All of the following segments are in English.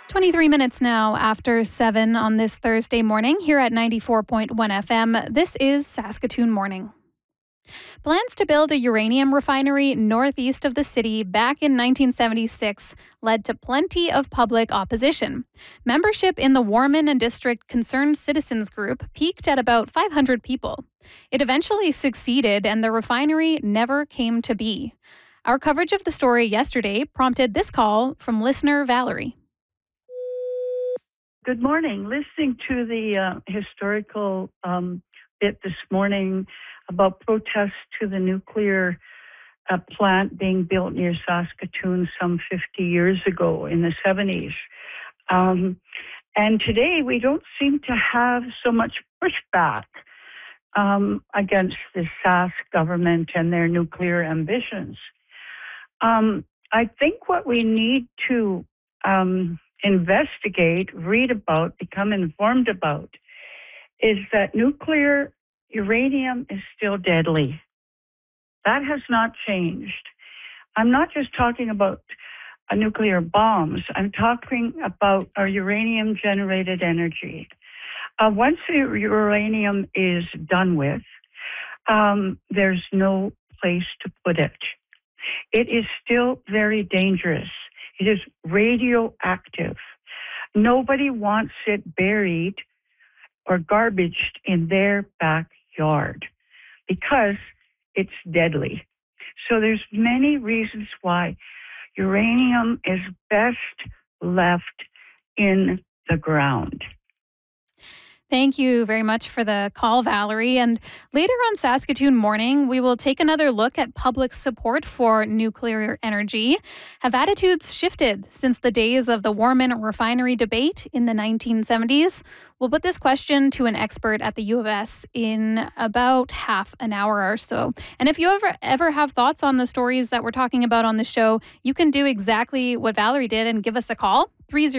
23 minutes now after 7 on this Thursday morning here at 94.1 FM. This is Saskatoon Morning. Plans to build a uranium refinery northeast of the city back in 1976 led to plenty of public opposition. Membership in the Warman and District Concerned Citizens Group peaked at about 500 people. It eventually succeeded, and the refinery never came to be. Our coverage of the story yesterday prompted this call from listener Valerie. Good morning. Listening to the historical bit this morning about protests to the nuclear plant being built near Saskatoon some 50 years ago in the 70s. And today we don't seem to have so much pushback against the Sask government and their nuclear ambitions. I think what we need to investigate, read about, become informed about, is that nuclear uranium is still deadly. That has not changed. I'm not just talking about nuclear bombs. I'm talking about our uranium-generated energy. Once the uranium is done with, there's no place to put it. It is still very dangerous. It is radioactive. Nobody wants it buried or garbaged in their backyard because it's deadly. So there's many reasons why uranium is best left in the ground. Thank you very much for the call, Valerie. And later on Saskatoon Morning, we will take another look at public support for nuclear energy. Have attitudes shifted since the days of the Warman refinery debate in the 1970s? We'll put this question to an expert at the U of S in about half an hour or so. And if you ever have thoughts on the stories that we're talking about on the show, you can do exactly what Valerie did and give us a call,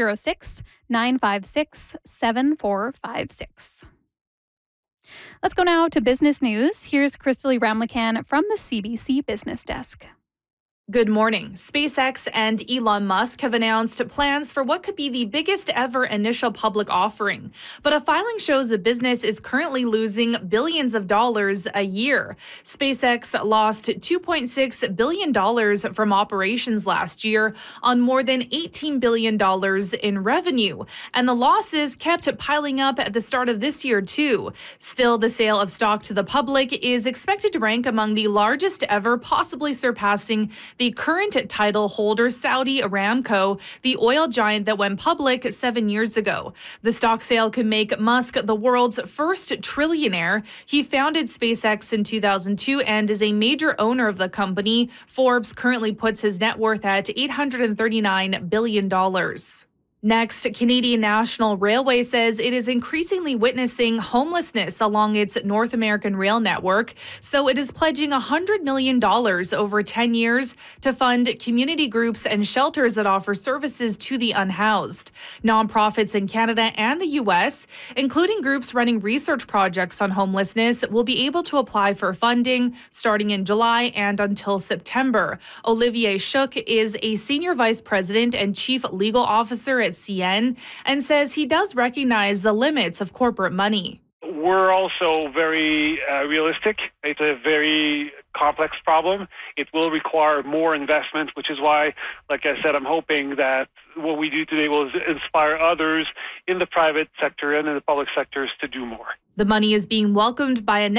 306-956-7456. Let's go now to business news. Here's Crystalie Ramlakan from the CBC Business Desk. Good morning. SpaceX and Elon Musk have announced plans for what could be the biggest ever initial public offering. But a filing shows the business is currently losing billions of dollars a year. SpaceX lost $2.6 billion from operations last year on more than $18 billion in revenue. And the losses kept piling up at the start of this year, too. Still, the sale of stock to the public is expected to rank among the largest ever, possibly surpassing the current title holder, Saudi Aramco, the oil giant that went public 7 years ago. The stock sale could make Musk the world's first trillionaire. He founded SpaceX in 2002 and is a major owner of the company. Forbes currently puts his net worth at $839 billion. Next, Canadian National Railway says it is increasingly witnessing homelessness along its North American rail network, so it is pledging $100 million over 10 years to fund community groups and shelters that offer services to the unhoused. Nonprofits in Canada and the U.S., including groups running research projects on homelessness, will be able to apply for funding starting in July and until September. Olivier Shook is a senior vice president and chief legal officer at CN and says he does recognize the limits of corporate money. We're also very realistic. It's a very complex problem. It will require more investment, which is why, like I said, I'm hoping that what we do today will inspire others in the private sector and in the public sectors to do more. The money is being welcomed by a